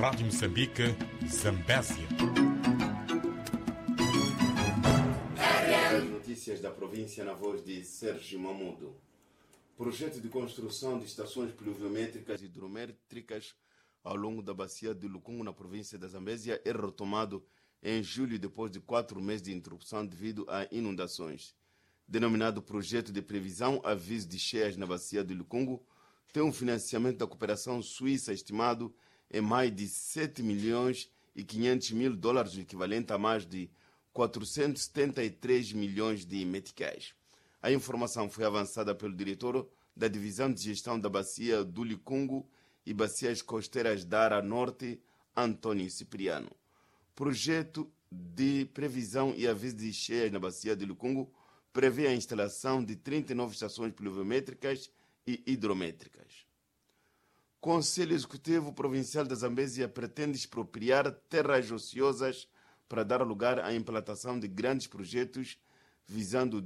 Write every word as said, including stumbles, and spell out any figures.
Rádio Moçambique, Zambésia. Notícias da província na voz de Sérgio Mamudo. Projeto de construção de estações pluviométricas e hidrométricas ao longo da bacia de Lucungo, na província da Zambésia, é retomado em julho, depois de quatro meses de interrupção devido a inundações. Denominado Projeto de Previsão Aviso de Cheias na bacia de Lucungo, tem um financiamento da cooperação suíça estimado em mais de sete milhões e quinhentos mil dólares, o equivalente a mais de quatrocentos e setenta e três milhões de meticais. A informação foi avançada pelo diretor da Divisão de Gestão da Bacia do Lucungo e Bacias Costeiras da Ara Norte, Antônio Cipriano. Projeto de Previsão e Aviso de Cheias na Bacia de Lucungo prevê a instalação de trinta e nove estações pluviométricas e hidrométricas. Conselho Executivo Provincial da Zambésia pretende expropriar terras ociosas para dar lugar à implantação de grandes projetos visando